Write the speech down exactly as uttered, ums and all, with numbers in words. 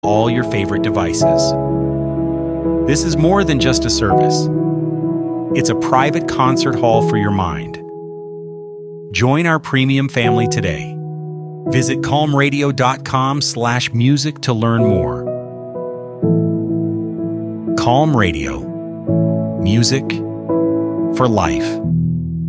all your favorite devices. This is more than just a service. It's a private concert hall for your mind. Join our premium family today. Visit calm radio dot com slash music to learn more. Calm Radio. Music for life.